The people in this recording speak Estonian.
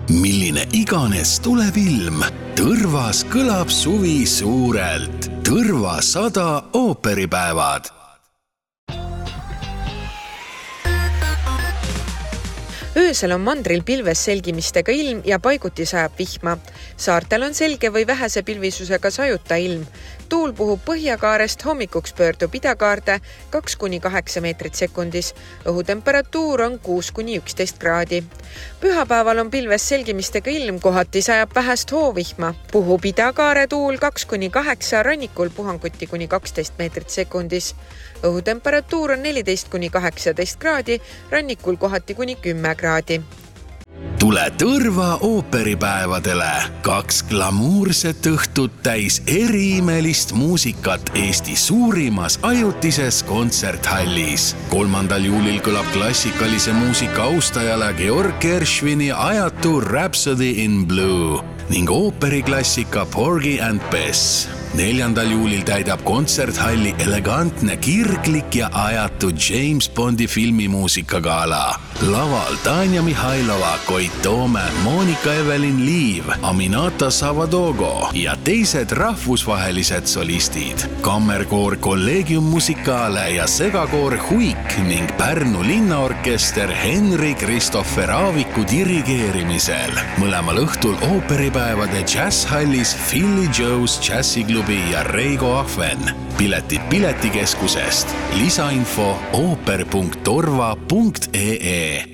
Milline iganes tuleb ilm, Tõrvas kõlab suvi suurelt. Tõrva 100 ooperipäevad. Öösel on mandril pilves selgimistega ilm ja paiguti sajab vihma. Saartel on selge või vähese pilvisusega sajuta ilm. Tuul puhub põhjakaarest, hommikuks pöördub idakaarde 2–8 meetrit sekundis. Õhutemperatuur on 6–11 kraadi. Pühapäeval on pilves selgimistega ilm, kohati sajab vähest hoovihma. Puhub idakaare tuul 2–8, rannikul puhanguti kuni 12 meetrit sekundis. Õhutemperatuur on 14–18 kraadi, rannikul kohati kuni 10 kraadi. Tule Tõrva ooperipäevadele. 2 glamuurset õhtut täis eriimelist muusikat Eesti suurimas ajutises kontserthallis. 3. juulil kõlab klassikalise muusika austajale Georg Gershwini ajatu Rhapsody in Blue ning ooperiklassika Porgy and Bess. 4. juulil täidab kontserthalli elegantne, kirglik ja ajatu James Bondi filmimuusikagala. Laval Tanja Mihhailova, Koit Toome, Monika Evelin Liiv, Aminata Savadogo ja teised rahvusvahelised solistid. Kammerkoor Collegium Musicale ja segakoor Huik ning Pärnu linnaorkester Henri Kristoffer Aaviku dirigeerimisel. Mõlemal õhtul ooperipäevade jazzhallis Philly Joe's Jazziklubi ja Reigo Ahven. Piletid Piletikeskusest. Lisainfo ooper.torva.ee